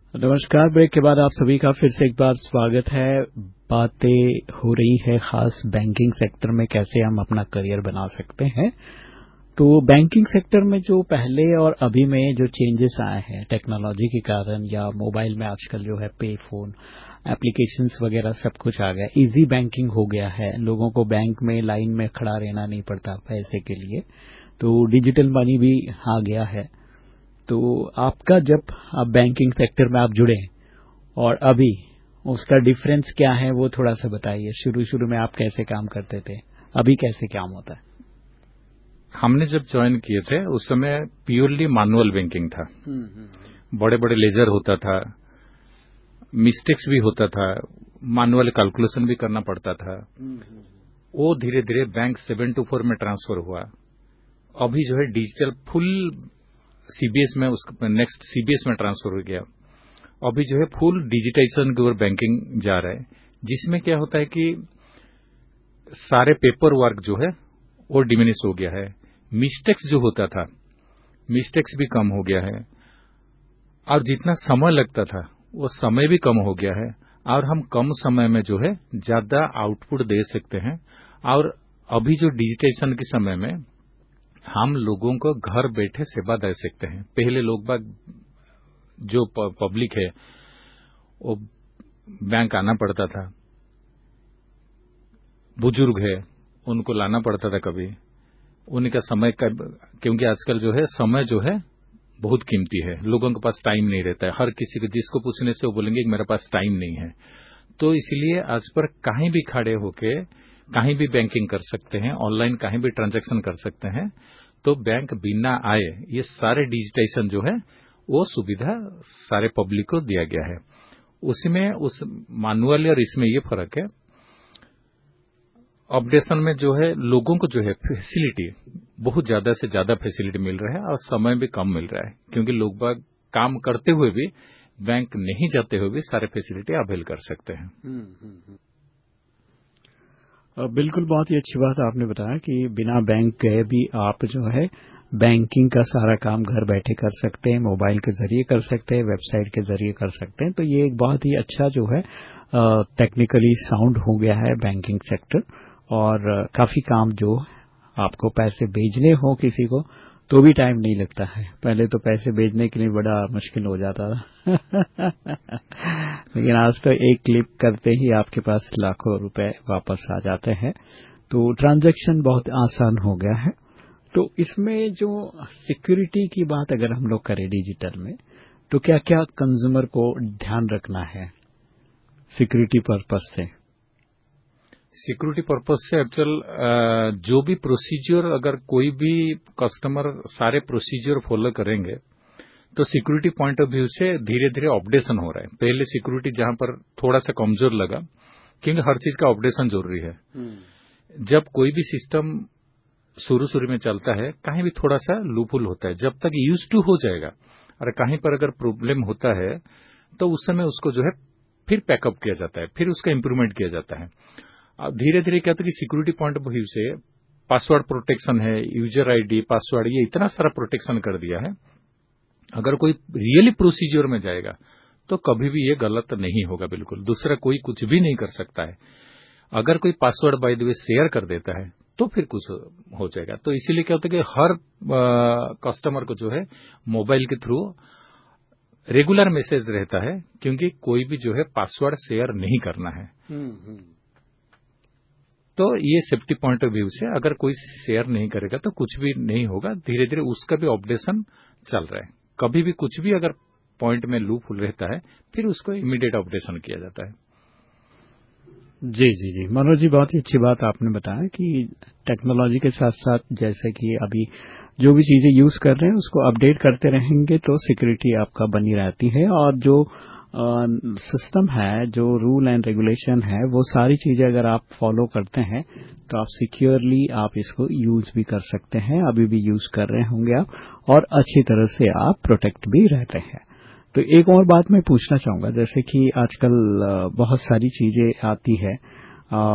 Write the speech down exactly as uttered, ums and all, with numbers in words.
नमस्कार। ब्रेक के बाद आप सभी का फिर से एक बार स्वागत है। बातें हो रही है खास बैंकिंग सेक्टर में कैसे हम अपना करियर बना सकते हैं। तो बैंकिंग सेक्टर में जो पहले और अभी में जो चेंजेस आए हैं टेक्नोलॉजी के कारण, या मोबाइल में आजकल जो है पे फोन एप्लीकेशंस वगैरह सब कुछ आ गया, इजी बैंकिंग हो गया है। लोगों को बैंक में लाइन में खड़ा रहना नहीं पड़ता पैसे के लिए, तो डिजिटल मनी भी आ गया है। तो आपका जब आप बैंकिंग सेक्टर में आप जुड़े और अभी उसका डिफरेंस क्या है वो थोड़ा सा बताइए। शुरू शुरू में आप कैसे काम करते थे, अभी कैसे काम होता है? हमने जब ज्वाइन किए थे उस समय प्योरली मैनुअल बैंकिंग था। बड़े बड़े लेजर होता था, मिस्टेक्स भी होता था, मैनुअल कैलकुलेशन भी करना पड़ता था। वो धीरे धीरे बैंक सेवन टू फोर में ट्रांसफर हुआ। अभी जो है डिजिटल फुल सीबीएस में, उसका नेक्स्ट सीबीएस में ट्रांसफर हो गया। अभी जो है फुल डिजिटाइजेशन की ओर बैंकिंग जा रहा है, जिसमें क्या होता है कि सारे पेपर वर्क जो है वो डिमिनिश हो गया है। मिस्टेक्स जो होता था, मिस्टेक्स भी कम हो गया है, और जितना समय लगता था वो समय भी कम हो गया है, और हम कम समय में जो है ज्यादा आउटपुट दे सकते हैं। और अभी जो डिजिटाइजेशन के समय में हम लोगों को घर बैठे सेवा दे सकते हैं। पहले लोग बाग जो पब्लिक है वो बैंक आना पड़ता था, बुजुर्ग है उनको लाना पड़ता था, कभी उनका समय का, क्योंकि आजकल जो है समय जो है बहुत कीमती है, लोगों के पास टाइम नहीं रहता है। हर किसी को जिसको पूछने से वो बोलेंगे कि मेरे पास टाइम नहीं है। तो इसलिए आज पर कहीं भी खड़े होके कहीं भी बैंकिंग कर सकते हैं, ऑनलाइन कहीं भी ट्रांजैक्शन कर सकते हैं। तो बैंक बिना आए ये सारे डिजिटाइजेशन जो है वो सुविधा सारे पब्लिक को दिया गया है। उसमें उस मैनुअल और इसमें ये फर्क है, अपडेशन में जो है लोगों को जो है फैसिलिटी बहुत ज्यादा से ज्यादा फैसिलिटी मिल रहा है, और समय भी कम मिल रहा है, क्योंकि लोग बाग काम करते हुए भी, बैंक नहीं जाते हुए भी सारे फैसिलिटी अवेल कर सकते हैं। बिल्कुल, बहुत ही अच्छी बात आपने बताया कि बिना बैंक गए भी आप जो है बैंकिंग का सारा काम घर बैठे कर सकते हैं, मोबाइल के जरिए कर सकते हैं, वेबसाइट के जरिए कर सकते हैं। तो ये एक बहुत ही अच्छा जो है टेक्निकली साउंड हो गया है बैंकिंग सेक्टर। और आ, काफी काम जो आपको पैसे भेजने हो किसी को तो भी टाइम नहीं लगता है। पहले तो पैसे भेजने के लिए बड़ा मुश्किल हो जाता था लेकिन आज तो एक क्लिक करते ही आपके पास लाखों रुपए वापस आ जाते हैं। तो ट्रांजैक्शन बहुत आसान हो गया है। तो इसमें जो सिक्योरिटी की बात अगर हम लोग करें डिजिटल में, तो क्या क्या कंज्यूमर को ध्यान रखना है सिक्योरिटी पर्पस से? सिक्योरिटी पर्पज से एक्चुअल जो भी प्रोसीजर, अगर कोई भी कस्टमर सारे प्रोसीजर फॉलो करेंगे तो सिक्योरिटी पॉइंट ऑफ व्यू से धीरे धीरे अपडेशन हो रहा है। पहले सिक्योरिटी जहां पर थोड़ा सा कमजोर लगा, क्योंकि हर चीज का अपडेशन जरूरी है। जब कोई भी सिस्टम शुरू शुरू में चलता है कहीं भी थोड़ा सा लूपहोल होता है, जब तक यूज टू हो जाएगा और कहीं पर अगर प्रॉब्लम होता है तो उस समय उसको जो है फिर पैकअप किया जाता है, फिर उसका इंप्रूवमेंट किया जाता है। अब धीरे धीरे क्या होता है कि सिक्योरिटी पॉइंट ऑफ व्यू से पासवर्ड प्रोटेक्शन है, यूजर आईडी, पासवर्ड, ये इतना सारा प्रोटेक्शन कर दिया है, अगर कोई रियली प्रोसीजर में जाएगा तो कभी भी ये गलत नहीं होगा। बिल्कुल दूसरा कोई कुछ भी नहीं कर सकता है। अगर कोई password by the way share कर देता है तो फिर कुछ हो जाएगा। तो इसीलिए क्या होता है कि हर कस्टमर को जो है मोबाइल के थ्रू रेगुलर मैसेज रहता है, क्योंकि कोई भी जो है पासवर्ड शेयर नहीं करना है। तो ये सेफ्टी पॉइंट ऑफ व्यू से अगर कोई शेयर नहीं करेगा तो कुछ भी नहीं होगा। धीरे धीरे उसका भी अपडेशन चल रहा है। कभी भी कुछ भी अगर पॉइंट में लूप होल रहता है फिर उसको इमीडिएट अपडेशन किया जाता है। जी जी जी मनोज जी, बहुत ही अच्छी बात आपने बताया कि टेक्नोलॉजी के साथ साथ जैसे कि अभी जो भी चीजें यूज कर रहे हैं उसको अपडेट करते रहेंगे तो सिक्योरिटी आपका बनी रहती है। और जो सिस्टम है, जो रूल एंड रेगुलेशन है, वो सारी चीजें अगर आप फॉलो करते हैं तो आप सिक्योरली आप इसको यूज भी कर सकते हैं। अभी भी यूज कर रहे होंगे आप, और अच्छी तरह से आप प्रोटेक्ट भी रहते हैं। तो एक और बात मैं पूछना चाहूंगा, जैसे कि आजकल बहुत सारी चीजें आती है